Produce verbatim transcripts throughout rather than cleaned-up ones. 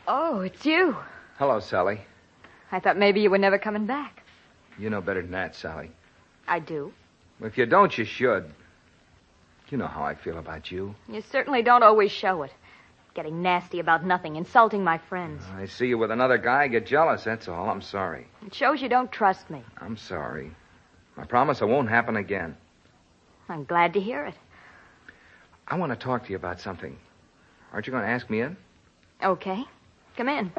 Oh, it's you. Hello, Sally. I thought maybe you were never coming back. You know better than that, Sally. I do. If you don't, you should. You know how I feel about you. You certainly don't always show it. Getting nasty about nothing, insulting my friends. I see you with another guy, get jealous, that's all. I'm sorry. It shows you don't trust me. I'm sorry. I promise it won't happen again. I'm glad to hear it. I want to talk to you about something. Aren't you going to ask me in? Okay. Come in.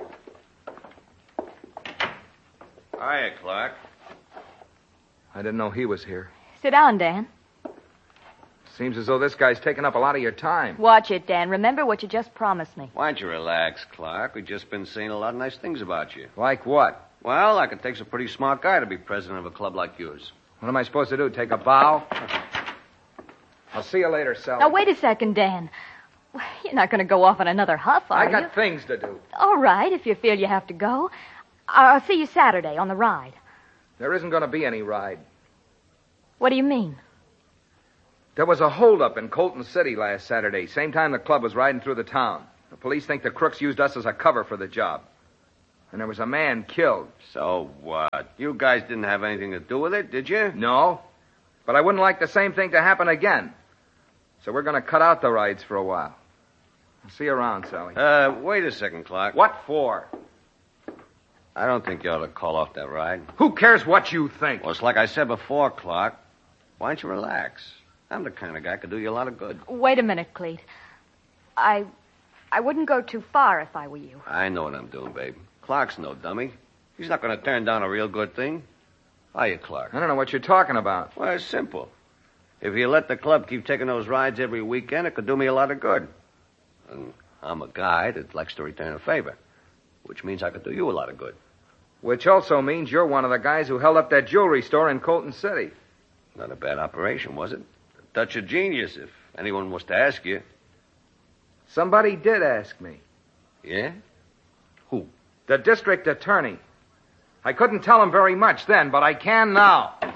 Hiya, Clark. I didn't know he was here. Sit down, Dan. Seems as though this guy's taking up a lot of your time. Watch it, Dan. Remember what you just promised me. Why don't you relax, Clark? We've just been saying a lot of nice things about you. Like what? Well, like it takes a pretty smart guy to be president of a club like yours. What am I supposed to do, take a bow? I'll see you later, Sally. Now, wait a second, Dan. You're not going to go off on another huff, are I got you? things to do. All right, if you feel you have to go. I'll see you Saturday on the ride. There isn't going to be any ride. What do you mean? There was a holdup in Colton City last Saturday, same time the club was riding through the town. The police think the crooks used us as a cover for the job. And there was a man killed. So what? You guys didn't have anything to do with it, did you? No, but I wouldn't like the same thing to happen again. So we're going to cut out the rides for a while. I'll see you around, Sally. Uh, wait a second, Clark. What for? I don't think you ought to call off that ride. Who cares what you think? Well, it's like I said before, Clark. Why don't you relax? I'm the kind of guy who could do you a lot of good. Wait a minute, Cleet. I... I wouldn't go too far if I were you. I know what I'm doing, babe. Clark's no dummy. He's not going to turn down a real good thing. Hiya, Clark. I don't know what you're talking about. Well, it's simple. If you let the club keep taking those rides every weekend, it could do me a lot of good. And I'm a guy that likes to return a favor, which means I could do you a lot of good. Which also means you're one of the guys who held up that jewelry store in Colton City. Not a bad operation, was it? A touch of genius, if anyone was to ask you. Somebody did ask me. Yeah? Who? The district attorney. I couldn't tell him very much then, but I can now.